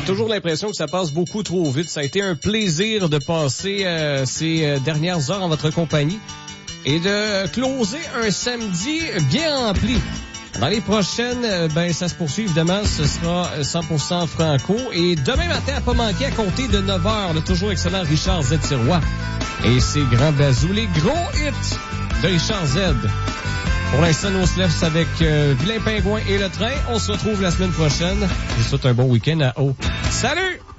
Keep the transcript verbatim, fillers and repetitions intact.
Toujours l'impression que ça passe beaucoup trop vite. Ça a été un plaisir de passer euh, ces euh, dernières heures en votre compagnie et de closer un samedi bien rempli. Dans les prochaines, euh, ben ça se poursuit évidemment. Ce sera cent pour cent franco. Et demain matin, à pas manquer, à compter de neuf heures, le toujours excellent Richard Z. Sirois et ses grands bazous. Les gros hits de Richard Z. Pour l'instant, on se lève avec euh, Vilain Pingouin et le train. On se retrouve la semaine prochaine. Je vous souhaite un bon week-end à haut. Salut!